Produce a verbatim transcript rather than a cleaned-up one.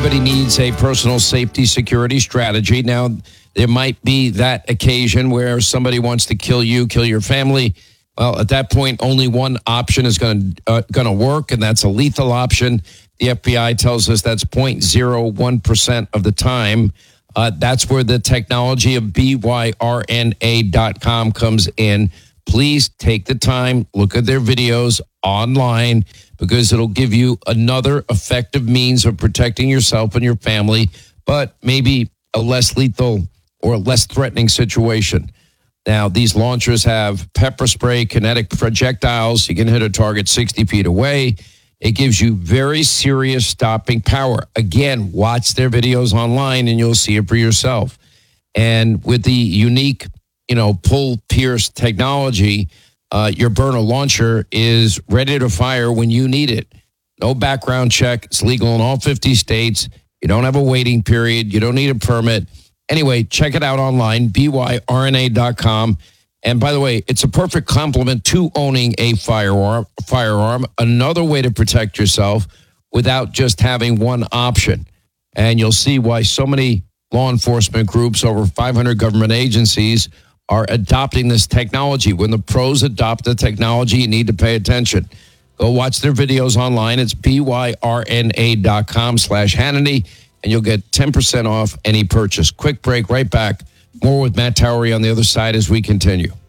everybody needs a personal safety security strategy. Now, there might be that occasion where somebody wants to kill you, kill your family. Well, at that point, only one option is going to uh, going to work, and that's a lethal option. The F B I tells us that's zero point zero one percent of the time. Uh, that's where the technology of B Y R N A dot com comes in. Please take the time, look at their videos online, because it'll give you another effective means of protecting yourself and your family, but maybe a less lethal or less threatening situation. Now, these launchers have pepper spray, kinetic projectiles. You can hit a target sixty feet away. It gives you very serious stopping power. Again, watch their videos online and you'll see it for yourself. And with the unique, you know, pull pierce technology, uh, your burner launcher is ready to fire when you need it. No background check. It's legal in all fifty states. You don't have a waiting period. You don't need a permit. Anyway, check it out online, B Y R N A dot com. And by the way, it's a perfect complement to owning a firearm. Firearm, another way to protect yourself without just having one option. And you'll see why so many law enforcement groups, over five hundred government agencies, are adopting this technology. When the pros adopt the technology, you need to pay attention. Go watch their videos online. It's B Y R N A dot com slash Hannity, and you'll get ten percent off any purchase. Quick break, right back. More with Matt Towery on the other side as we continue.